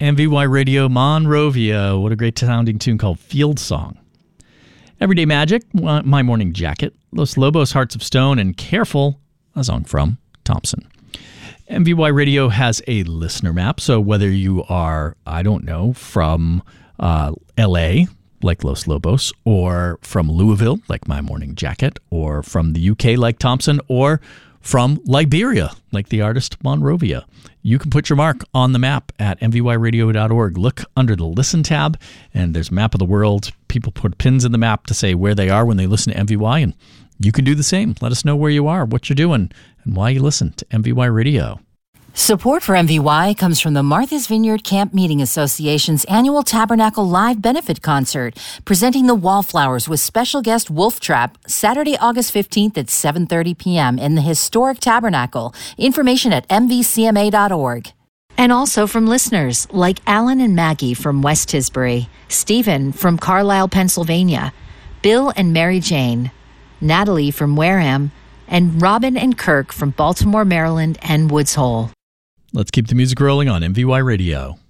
MVY Radio Monrovia. What a great sounding tune called Field Song. Everyday Magic, My Morning Jacket, Los Lobos, Hearts of Stone, and Careful, a song from Thompson. MVY Radio has a listener map, so whether you are, I don't know, from LA, like Los Lobos, or from Louisville, like My Morning Jacket, or from the UK, like Thompson, or from Liberia, like the artist Monrovia, you can put your mark on the map at mvyradio.org. Look under the Listen tab, and there's a map of the world. People put pins in the map to say where they are when they listen to MVY, and you can do the same. Let us know where you are, what you're doing, and why you listen to MVY Radio. Support for MVY comes from the Martha's Vineyard Camp Meeting Association's annual Tabernacle Live Benefit Concert, presenting the Wallflowers with special guest Wolf Trap, Saturday, August 15th at 7:30 p.m. in the historic Tabernacle. Information at mvcma.org. And also from listeners like Alan and Maggie from West Tisbury, Stephen from Carlisle, Pennsylvania, Bill and Mary Jane, Natalie from Wareham, and Robin and Kirk from Baltimore, Maryland, and Woods Hole. Let's keep the music rolling on MVY Radio.